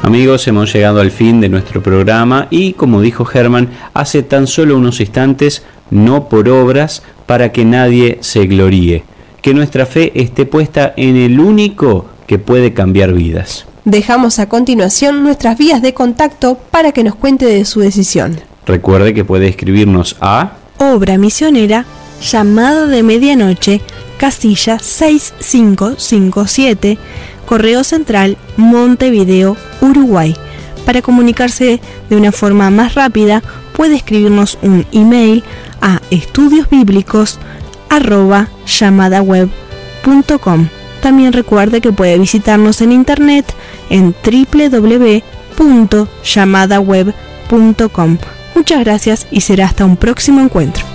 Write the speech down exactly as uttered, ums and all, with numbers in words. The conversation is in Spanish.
Amigos, hemos llegado al fin de nuestro programa y, como dijo Germán, hace tan solo unos instantes, no por obras, para que nadie se gloríe. Que nuestra fe esté puesta en el único que puede cambiar vidas. Dejamos a continuación nuestras vías de contacto para que nos cuente de su decisión. Recuerde que puede escribirnos a Obra Misionera, Llamada de Medianoche, casilla seis cinco cinco siete, Correo Central, Montevideo, Uruguay. Para comunicarse de una forma más rápida, puede escribirnos un email a estudiosbíblicos arroba llamadaweb punto com. También recuerde que puede visitarnos en internet en doble u doble u doble u punto llamadaweb punto com. Muchas gracias y será hasta un próximo encuentro.